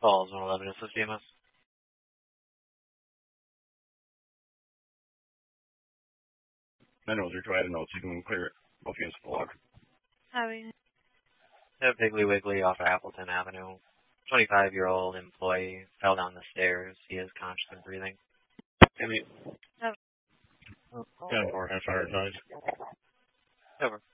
Calls 111 assist EMS. I know they're trying to know so you can clear it. Both against the block. Having A Piggly Wiggly off of Appleton Avenue. 25-year-old employee fell down the stairs. He is conscious and breathing. Any? 10-4, half hour advice. Over.